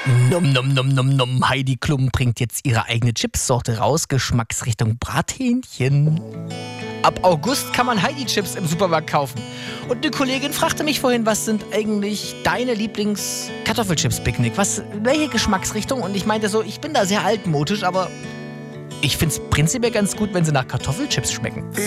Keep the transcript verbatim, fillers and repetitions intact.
Nom nom nom nom nom. Heidi Klum bringt jetzt ihre eigene Chipssorte raus, Geschmacksrichtung Brathähnchen. Ab August kann man Heidi-Chips im Supermarkt kaufen. Und eine Kollegin fragte mich vorhin, was sind eigentlich deine Lieblings-Kartoffelchips-Picknick? Was, welche Geschmacksrichtung? Und ich meinte so, ich bin da sehr altmodisch, aber ich find's prinzipiell ganz gut, wenn sie nach Kartoffelchips schmecken.